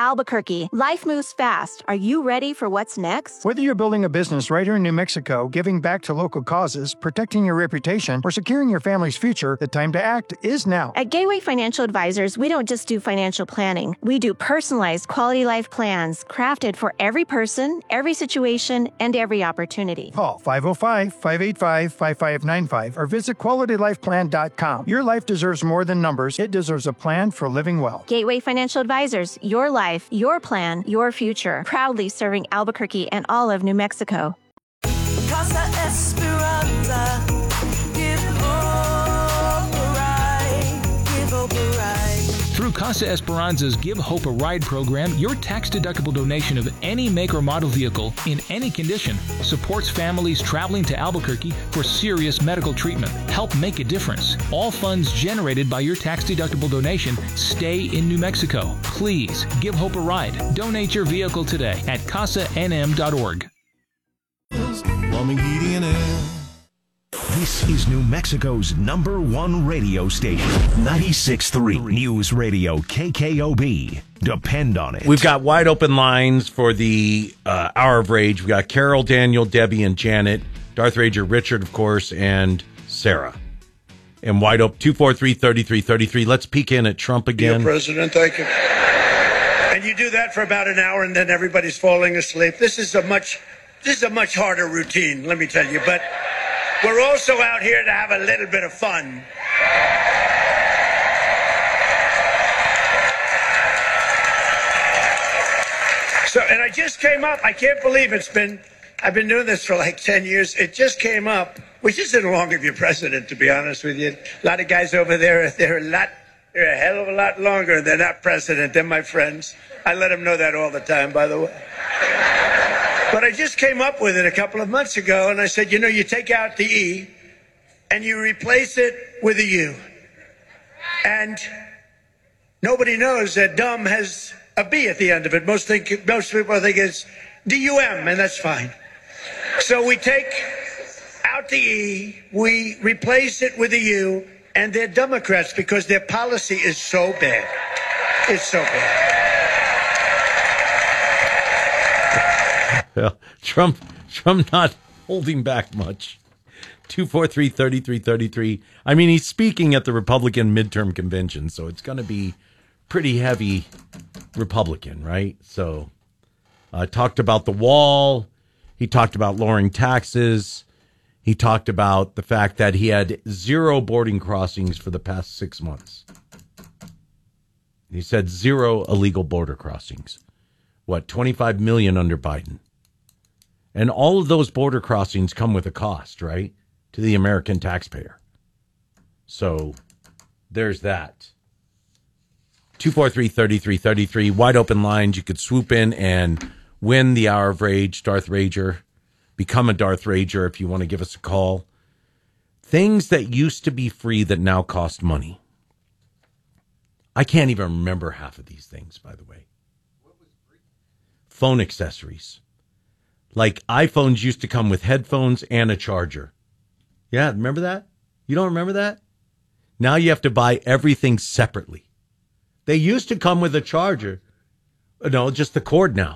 Albuquerque. Life moves fast. Are you ready for what's next? Whether you're building a business right here in New Mexico, giving back to local causes, protecting your reputation, or securing your family's future, the time to act is now. At Gateway Financial Advisors, we don't just do financial planning. We do personalized quality life plans crafted for every person, every situation, and every opportunity. Call 505-585-5595 or visit QualityLifePlan.com. Your life deserves more than numbers. It deserves a plan for living well. Gateway Financial Advisors, your life, your plan, your future. Proudly serving Albuquerque and all of New Mexico. Casa Esperanza, give hope a ride, give hope a ride. Through Casa Esperanza's Give Hope a Ride program, your tax-deductible donation of any make or model vehicle in any condition supports families traveling to Albuquerque for serious medical treatment. Help make a difference. All funds generated by your tax-deductible donation stay in New Mexico. Please give Hope a ride. Donate your vehicle today at casanm.org. Plumbing, heating, and air. This is New Mexico's #1 radio station, 96.3 News Radio KKOB. Depend on it. We've got wide open lines for the Hour of Rage. We've got Carol, Daniel, Debbie, and Janet. Darth Rager Richard, of course, and Sarah. And wide open, 243-3333. Let's peek in at Trump again. Dear President, thank you. And you do that for about an hour, and then everybody's falling asleep. This is a much harder routine, let me tell you. But we're also out here to have a little bit of fun. So, and I just came up. I can't believe I've been doing this for like 10 years. It just came up, which isn't long of your president, to be honest with you. A lot of guys over there, they're a hell of a lot longer. They're not president. They're my friends. I let them know that all the time, by the way. But I just came up with it a couple of months ago, and I said, you take out the E, and you replace it with a U. And nobody knows that dumb has a B at the end of it. Most people think it's D-U-M, and that's fine. So we take out the E, we replace it with a U, and they're Democrats because their policy is so bad. It's so bad. Well, Trump not holding back much. 243-3333. I mean, he's speaking at the Republican midterm convention, so it's going to be pretty heavy Republican, right? So, talked about the wall. He talked about lowering taxes. He talked about the fact that he had 0 boarding crossings for the past 6 months. He said 0 illegal border crossings. 25 million under Biden. And all of those border crossings come with a cost, right, to the American taxpayer. So there's that. 243-3333, wide open lines. You could swoop in and win the Hour of Rage, Darth Rager. Become a Darth Rager if you want to give us a call. Things that used to be free that now cost money. I can't even remember half of these things, by the way. Phone accessories. Like iPhones used to come with headphones and a charger. Yeah, remember that? You don't remember that? Now you have to buy everything separately. They used to come with a charger. No, just the cord now.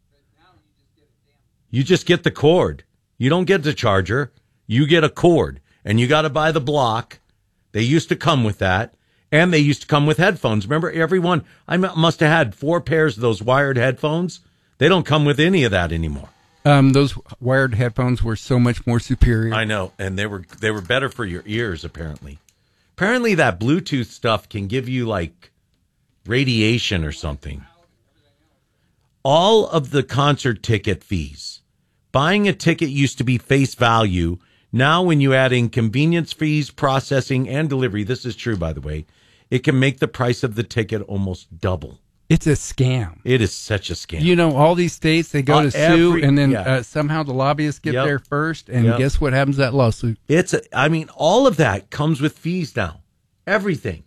You just get the cord. You don't get the charger. You get a cord. And you got to buy the block. They used to come with that. And they used to come with headphones. Remember, everyone, I must have had 4 pairs of those wired headphones. They don't come with any of that anymore. Those wired headphones were so much more superior. I know, and they were better for your ears, apparently. Apparently that Bluetooth stuff can give you, like, radiation or something. All of the concert ticket fees. Buying a ticket used to be face value. Now when you add in convenience fees, processing, and delivery, this is true, by the way, it can make the price of the ticket almost double. It's a scam. It is such a scam. You know, all these states, they go to sue, and then somehow the lobbyists get there first, and guess what happens to that lawsuit? All of that comes with fees now. Everything.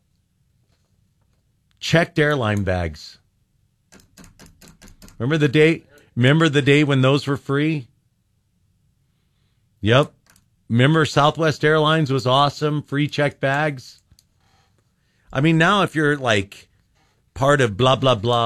Checked airline bags. Remember the day when those were free? Yep. Remember Southwest Airlines was awesome, free checked bags? I mean, now if you're like part of blah, blah, blah,